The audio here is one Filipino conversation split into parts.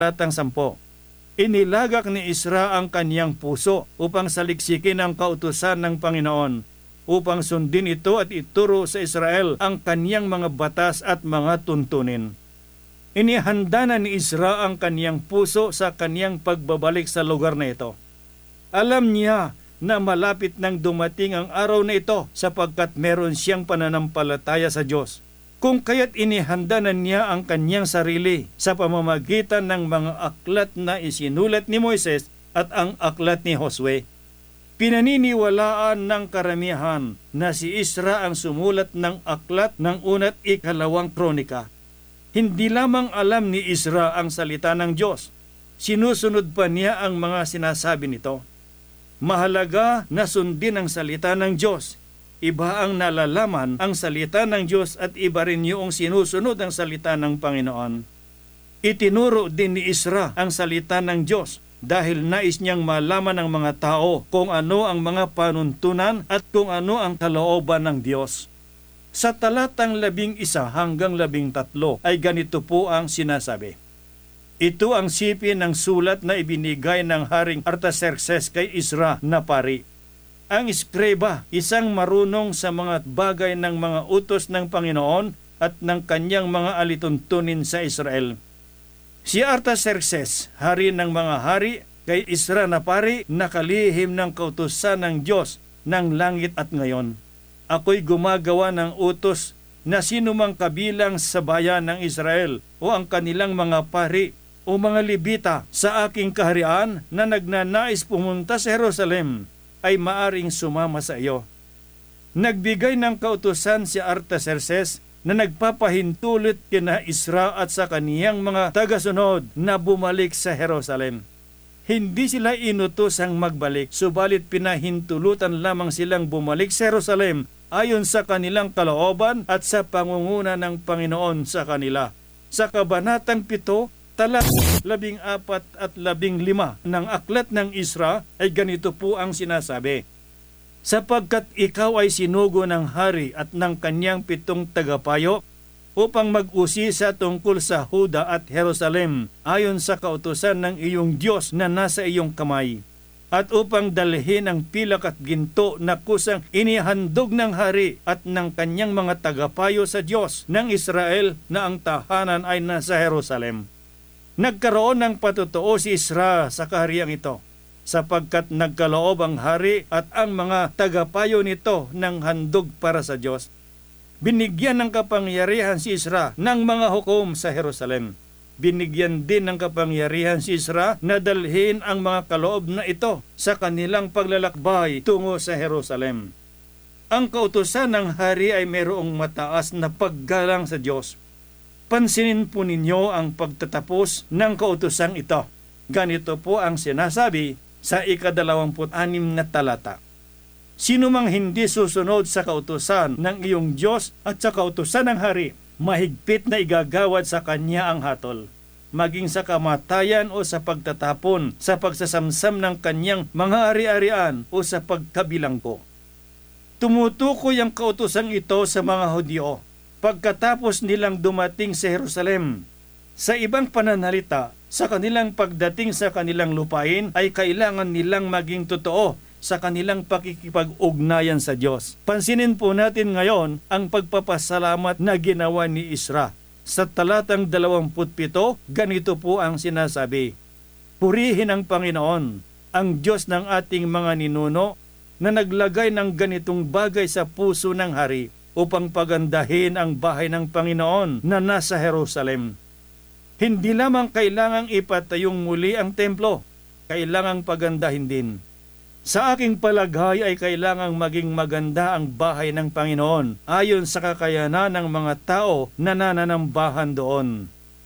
Talatang 10. Inilagak ni Isra ang kaniyang puso upang saliksikin ang kautusan ng Panginoon, upang sundin ito at ituro sa Israel ang kaniyang mga batas at mga tuntunin. Inihanda na ni Isra ang kaniyang puso sa kaniyang pagbabalik sa lugar na ito. Alam niya na malapit nang dumating ang araw na ito sapagkat meron siyang pananampalataya sa Diyos. Kung kaya't inihanda na niya ang kanyang sarili sa pamamagitan ng mga aklat na isinulat ni Moises at ang aklat ni Josue. Pinaniniwalaan ng karamihan na si Isra ang sumulat ng aklat ng 1 at 2 kronika. Hindi lamang alam ni Isra ang salita ng Diyos, sinusunod pa niya ang mga sinasabi nito. Mahalaga na sundin ang salita ng Diyos. Iba ang nalalaman ang salita ng Diyos at iba rin yung sinusunod ang salita ng Panginoon. Itinuro din ni Isra ang salita ng Diyos dahil nais niyang malaman ng mga tao kung ano ang mga panuntunan at kung ano ang kalooban ng Diyos. Sa talatang 11 hanggang 13 ay ganito po ang sinasabi. Ito ang sipi ng sulat na ibinigay ng Haring Artaxerxes kay Isra na pari. Ang eskreba, isang marunong sa mga bagay ng mga utos ng Panginoon at ng kanyang mga alituntunin sa Israel. Si Artaxerxes, hari ng mga hari, kay Isra na pari, nakalihim ng kautusan ng Diyos ng langit at ngayon. Ako'y gumagawa ng utos na sinumang kabilang sa bayan ng Israel o ang kanilang mga pari o mga Levita sa aking kaharian na nagnanais pumunta sa Jerusalem ay maaring sumama sa iyo. Nagbigay ng kautusan si Artaxerxes na nagpapahintulot kina Isra at sa kaniyang mga tagasunod na bumalik sa Jerusalem. Hindi sila inutosang magbalik, subalit pinahintulutan lamang silang bumalik sa Jerusalem ayon sa kanilang kalooban at sa pangunguna ng Panginoon sa kanila. Sa Kabanatang 7, talat 14 at 15 ng aklat ng Isra ay ganito po ang sinasabi. Sapagkat ikaw ay sinugo ng hari at ng kanyang 7 tagapayo upang mag-usisa tungkol sa Huda at Jerusalem ayon sa kautusan ng iyong Diyos na nasa iyong kamay, at upang dalhin ang pilak at ginto na kusang inihandog ng hari at ng kanyang mga tagapayo sa Diyos ng Israel na ang tahanan ay nasa Jerusalem. Nagkaroon ng patutuo si Isra sa kahariang ito, sapagkat nagkaloob ang hari at ang mga tagapayo nito ng handog para sa Diyos. Binigyan ng kapangyarihan si Isra ng mga hukom sa Jerusalem. Binigyan din ng kapangyarihan si Isra na dalhin ang mga kaloob na ito sa kanilang paglalakbay tungo sa Jerusalem. Ang kautusan ng hari ay mayroong mataas na paggalang sa Diyos. Pansinin po ninyo ang pagtatapos ng kautosang ito. Ganito po ang sinasabi sa 26 na talata. Sino mang hindi susunod sa kautusan ng iyong Diyos at sa kautusan ng hari, mahigpit na igagawad sa kanya ang hatol, maging sa kamatayan o sa pagtatapon, sa pagsasamsam ng kanyang mga ari-arian o sa pagkabilanggo. Tumutukoy ang kautosang ito sa mga Hudyo pagkatapos nilang dumating sa Jerusalem. Sa ibang pananalita, sa kanilang pagdating sa kanilang lupain ay kailangan nilang maging totoo sa kanilang pakikipag-ugnayan sa Diyos. Pansinin po natin ngayon ang pagpapasalamat na ginawa ni Isra. Sa talatang 27, ganito po ang sinasabi. Purihin ang Panginoon, ang Diyos ng ating mga ninuno, na naglagay ng ganitong bagay sa puso ng hari upang pagandahin ang bahay ng Panginoon na nasa Jerusalem. Hindi lamang kailangang ipatayong muli ang templo, kailangang pagandahin din. Sa aking palagay ay kailangang maging maganda ang bahay ng Panginoon ayon sa kakayanan ng mga tao na nananambahan doon.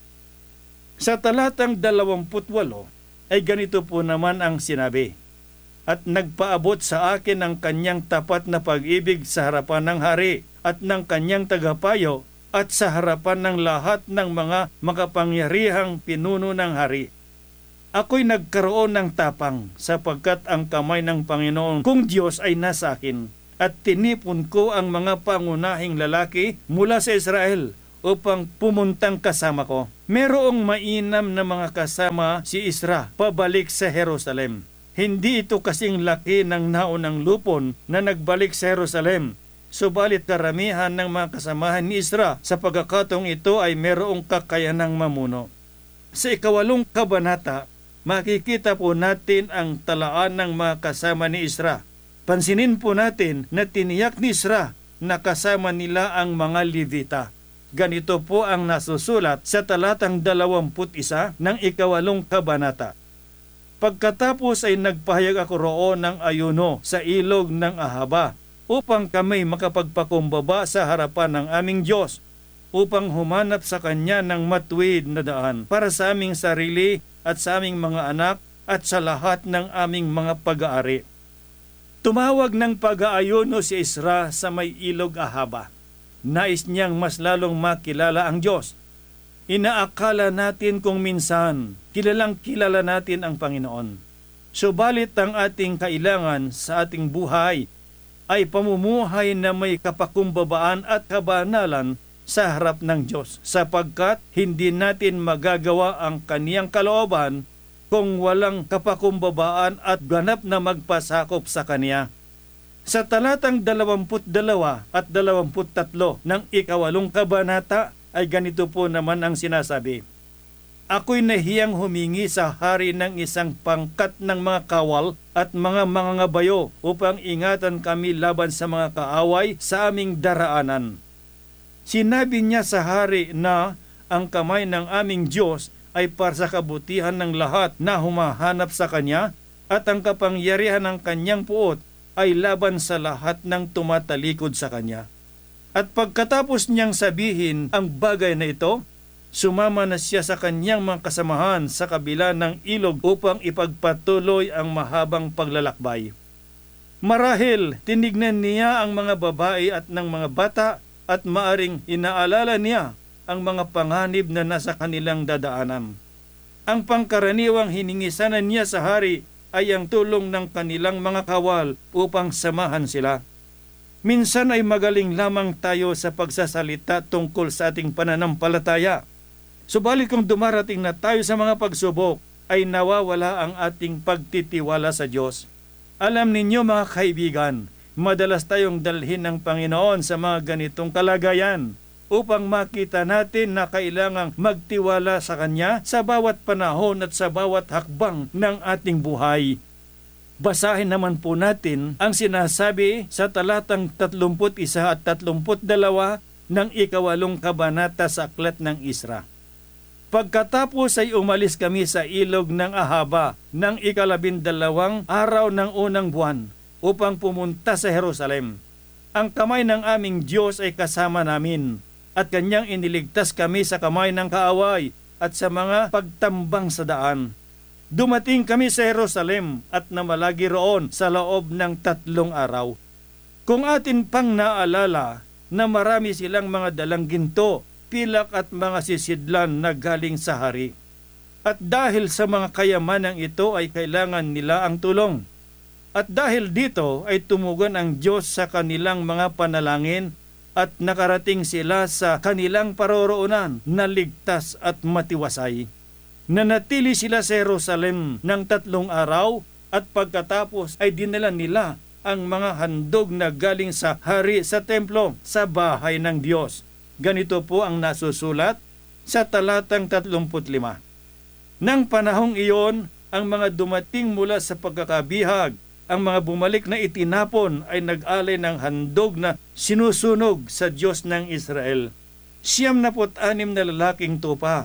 Sa talatang 28 ay ganito po naman ang sinabi. At nagpaabot sa akin ang kanyang tapat na pag-ibig sa harapan ng hari at ng kanyang tagapayo at sa harapan ng lahat ng mga makapangyarihang pinuno ng hari. Ako'y nagkaroon ng tapang sapagkat ang kamay ng Panginoon kung Diyos ay nasa akin, at tinipon ko ang mga pangunahing lalaki mula sa Israel upang pumuntang kasama ko. Merong mainam na mga kasama si Ezra pabalik sa Jerusalem. Hindi ito kasing laki ng naunang lupon na nagbalik sa Jerusalem. Subalit karamihan ng mga kasamahan ni Ezra sa pagkakataong ito ay merong kakayanang mamuno. Sa 8 kabanata, makikita po natin ang talaan ng mga kasama ni Ezra. Pansinin po natin na tiniyak ni Ezra na kasama nila ang mga Levita. Ganito po ang nasusulat sa talatang 21 ng 8 kabanata. Pagkatapos ay nagpahayag ako roon ng ayuno sa ilog ng Ahaba upang kami makapagpakumbaba sa harapan ng aming Diyos upang humanap sa Kanya ng matuwid na daan para sa aming sarili at sa aming mga anak at sa lahat ng aming mga pag-aari. Tumawag ng pag-aayuno si Ezra sa may ilog Ahaba. Nais niyang mas lalong makilala ang Diyos. Inaakala natin kung minsan kilalang kilala natin ang Panginoon. Subalit ang ating kailangan sa ating buhay ay pamumuhay na may kapakumbabaan at kabanalan sa harap ng Diyos, sapagkat hindi natin magagawa ang Kaniyang kalooban kung walang kapakumbabaan at ganap na magpasakop sa Kaniya. Sa talatang 22 at 23 ng 8 kabanata ay ganito po naman ang sinasabi. Ako'y nahiyang humingi sa hari ng isang pangkat ng mga kawal at mga mangangabayo upang ingatan kami laban sa mga kaaway sa aming daraanan. Sinabi niya sa hari na ang kamay ng aming Diyos ay para sa kabutihan ng lahat na humahanap sa Kanya at ang kapangyarihan ng Kanyang puot ay laban sa lahat ng tumatalikod sa Kanya. At pagkatapos niyang sabihin ang bagay na ito, sumama na siya sa kanyang mga kasamahan sa kabila ng ilog upang ipagpatuloy ang mahabang paglalakbay. Marahil tinignan niya ang mga babae at ng mga bata at maaring inaalala niya ang mga panganib na nasa kanilang dadaanan. Ang pangkaraniwang hiningisanan niya sa hari ay ang tulong ng kanilang mga kawal upang samahan sila. Minsan ay magaling lamang tayo sa pagsasalita tungkol sa ating pananampalataya. Subalit kung dumarating na tayo sa mga pagsubok, ay nawawala ang ating pagtitiwala sa Diyos. Alam ninyo mga kaibigan, madalas tayong dalhin ng Panginoon sa mga ganitong kalagayan upang makita natin na kailangang magtiwala sa Kanya sa bawat panahon at sa bawat hakbang ng ating buhay. Basahin naman po natin ang sinasabi sa talatang 31 at 32 ng 8 kabanata sa aklat ng Ezra. Pagkatapos ay umalis kami sa ilog ng Ahaba ng 12 araw ng unang buwan upang pumunta sa Jerusalem. Ang kamay ng aming Diyos ay kasama namin at Kanyang iniligtas kami sa kamay ng kaaway at sa mga pagtambang sa daan. Dumating kami sa Jerusalem at namalagi roon sa loob ng 3 araw. Kung atin pang naalala na marami silang mga dalang ginto, pilak at mga sisidlan na galing sa hari. At dahil sa mga kayamanang ito ay kailangan nila ang tulong. At dahil dito ay tumugon ang Diyos sa kanilang mga panalangin at nakarating sila sa kanilang paroroonan na ligtas at matiwasay. Nanatili sila sa Jerusalem ng 3 araw at pagkatapos ay dinala nila ang mga handog na galing sa hari sa templo sa bahay ng Diyos. Ganito po ang nasusulat sa talatang 35. Nang panahong iyon, ang mga dumating mula sa pagkakabihag, ang mga bumalik na itinapon ay nag-alay ng handog na sinusunog sa Diyos ng Israel. 96 na lalaking tupa,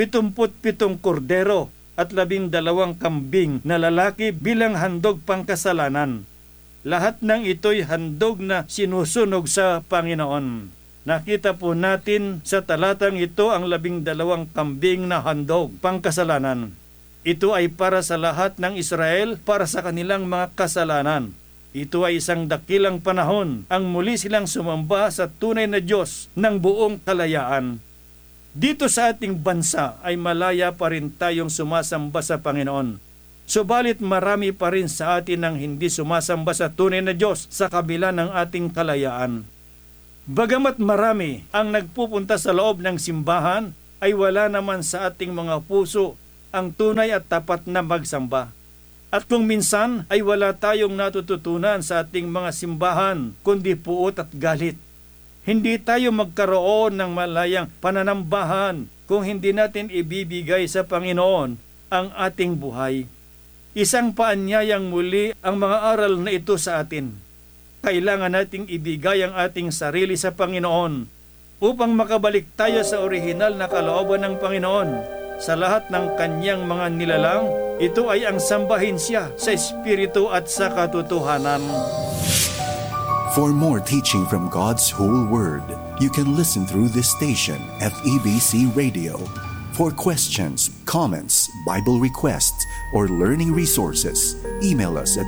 77 kordero at 12 kambing na lalaki bilang handog pangkasalanan. Lahat ng ito'y handog na sinusunog sa Panginoon. Nakita po natin sa talatang ito ang 12 kambing na handog pangkasalanan. Ito ay para sa lahat ng Israel, para sa kanilang mga kasalanan. Ito ay isang dakilang panahon ang muli silang sumamba sa tunay na Diyos ng buong kalayaan. Dito sa ating bansa ay malaya pa rin tayong sumasamba sa Panginoon. Subalit marami pa rin sa atin ang hindi sumasamba sa tunay na Diyos sa kabila ng ating kalayaan. Bagamat marami ang nagpupunta sa loob ng simbahan, ay wala naman sa ating mga puso ang tunay at tapat na magsamba. At kung minsan ay wala tayong natututunan sa ating mga simbahan, kundi puot at galit. Hindi tayo magkaroon ng malayang pananambahan kung hindi natin ibibigay sa Panginoon ang ating buhay. Isang paanyayang muli ang mga aral na ito sa atin. Kailangan nating ibigay ang ating sarili sa Panginoon upang makabalik tayo sa orihinal na kalooban ng Panginoon. Sa lahat ng kanyang mga nilalang, ito ay ang sambahin siya sa espiritu at sa katotohanan. For more teaching from God's whole Word, you can listen through this station, FEBC Radio. For questions, comments, Bible requests, or learning resources, email us at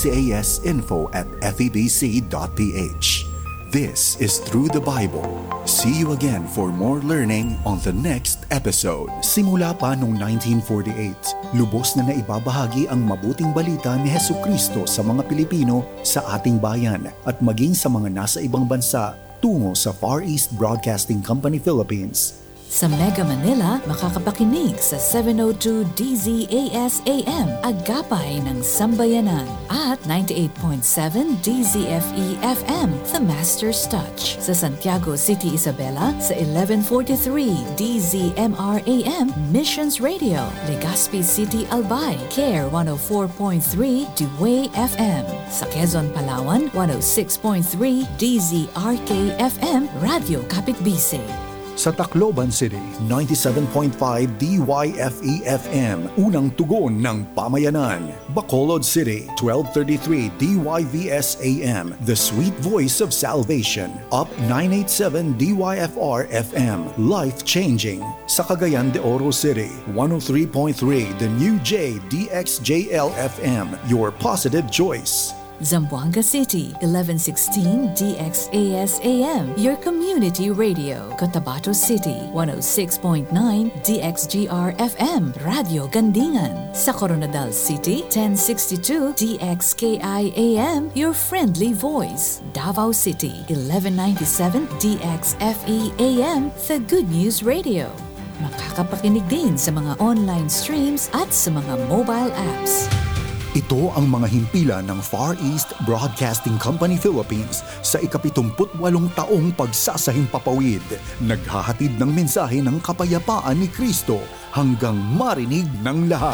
bzasinfo@febc.ph. This is Through the Bible. See you again for more learning on the next episode. Simula pa noong 1948, lubos na naibabahagi ang mabuting balita ni Hesukristo sa mga Pilipino sa ating bayan at maging sa mga nasa ibang bansa tungo sa Far East Broadcasting Company Philippines. Sa Mega Manila, makakapakinig sa 702 DZAS-AM, Agapay ng Sambayanan, at 98.7 DZFE-FM, The Master's Touch. Sa Santiago City, Isabela, sa 1143 DZMR-AM, Missions Radio. Legazpi City, Albay, CARE 104.3 Dewey FM. Sa Quezon, Palawan, 106.3 DZRK-FM, Radio Kapitbise. Sa Tacloban City, 97.5 DYFE-FM, unang tugon ng pamayanan. Bacolod City, 1233 DYVS-AM, the sweet voice of salvation. Up 987 DYFR-FM, life-changing. Sa Cagayan de Oro City, 103.3 the New J DXJL-FM, your positive choice. Zamboanga City, 1116 DXAS-AM, your community radio. Cotabato City, 106.9 DXGR-FM, Radio Gandingan. Sa Coronadal City, 1062 DXKI-AM, your friendly voice. Davao City, 1197 DXFE-AM, the Good News Radio. Makakapakinig din sa mga online streams at sa mga mobile apps. Ito ang mga himpilan ng Far East Broadcasting Company Philippines sa ika-78 taong pagsasahing papawid. Naghahatid ng mensahe ng kapayapaan ni Kristo hanggang marinig ng lahat.